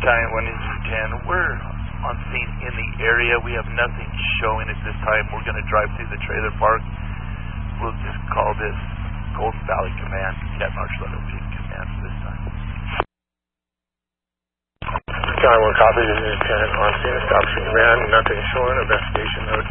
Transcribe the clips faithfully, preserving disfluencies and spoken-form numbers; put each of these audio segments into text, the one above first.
Battalion one Engine ten, we're on scene in the area. We have nothing showing at this time. We're going to drive through the trailer park. We'll just call this Golden Valley Command, Cat Marshal L P Command for this time. Battalion one copy, this is Lieutenant on scene, establishing command, nothing showing, investigation note.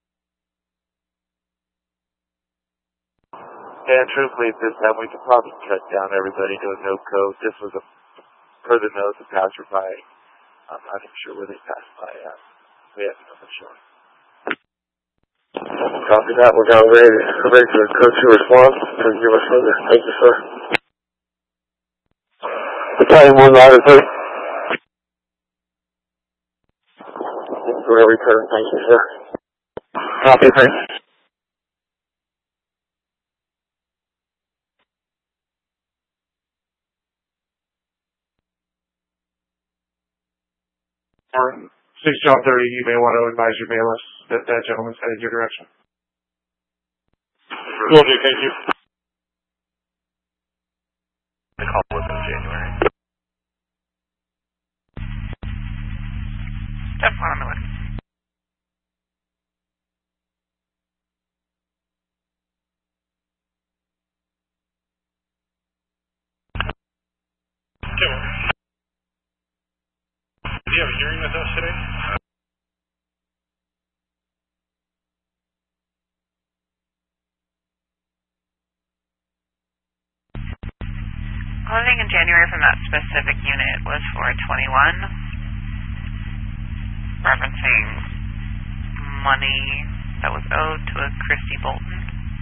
And truthfully, at this time, we could probably cut down everybody to a no code. This was a further note to passerby. I'm not even sure where they passed by at. We have nothing showing. Copy that. We're down ready, ready for code two response to give us further. Thank you, sir. Battalion one ladder, sir. Go to return. Thank you, sir. Copy, sir. Or six John thirty, you may want to advise your bailiffs that that gentleman's headed your direction. Will do, thank you. The call was in January. Step one on the way. Do you have a hearing with us today? Closing in January from that specific unit was for twenty-one, referencing money that was owed to a Christy Bolton.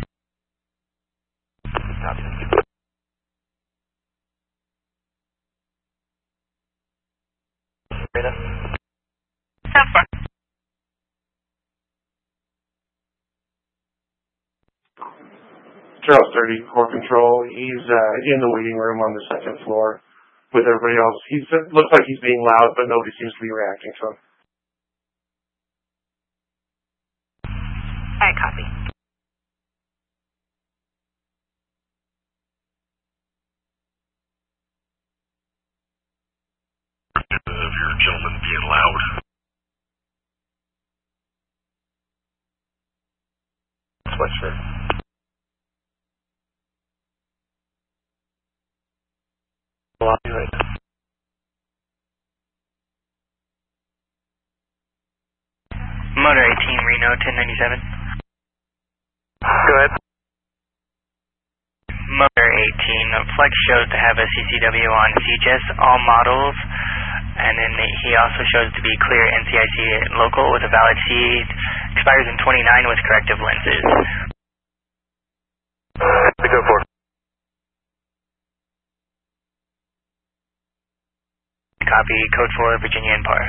That's fine. Charles thirty, Core Control. He's uh, in the waiting room on the second floor with everybody else. He looks like he's being loud, but nobody seems to be reacting to him. I copy. Of your gentleman being loud. Sweatshirt. Well, I'll be right now. Motor eighteen, Reno, ten ninety-seven. Go ahead. Motor eighteen, Flex shows to have a C C W on C G S, all models, and then he also shows to be clear N C I C local with a valid C, expires in twenty-nine with corrective lenses. To go for. Copy, code four, Virginia Empire.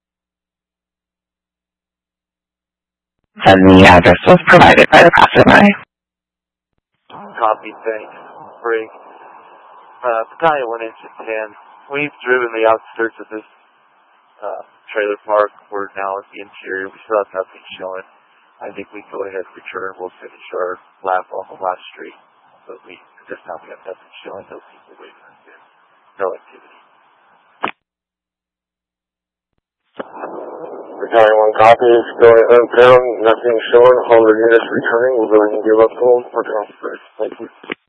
And the address was provided by the passerby. Copy, thanks. Break. Uh, Battalion one Engine ten. We've driven the outskirts of this uh, trailer park. We're now at the interior. We still have nothing showing. I think we go ahead and return. We'll finish our lap on the last street. But we, at this time, we have nothing showing. No people waiting on this. No activity. Battalion one copies, going unfound, nothing showing, all the units returning, we'll go ahead and give up home for transfer. Thank you.